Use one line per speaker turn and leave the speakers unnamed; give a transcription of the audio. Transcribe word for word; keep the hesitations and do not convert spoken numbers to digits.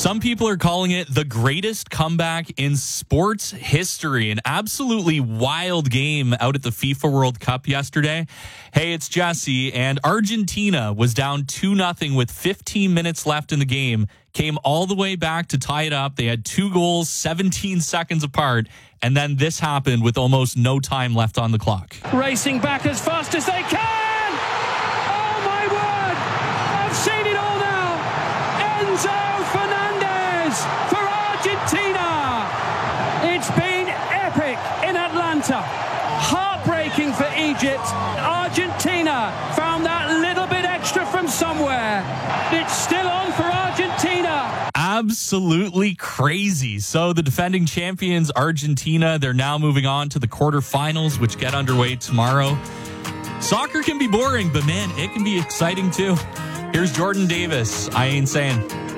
Some people are calling it the greatest comeback in sports history. An absolutely wild game out at the FIFA World Cup yesterday. Hey, it's Jesse, and Argentina was down two nothing with fifteen minutes left in the game. Came all the way back to tie it up. They had two goals, seventeen seconds apart, and then this happened with almost no time left on the clock.
Racing back as fast as they can! Oh my word! I've seen it all now! Enzo Fernandez for Argentina! It's been epic in Atlanta. Heartbreaking for Egypt. Argentina found that little bit extra from somewhere. It's still on for Argentina.
Absolutely crazy. So the defending champions, Argentina, they're now moving on to the quarterfinals, which get underway tomorrow. Soccer can be boring, but man, it can be exciting too. Here's Jordan Davis. I ain't saying.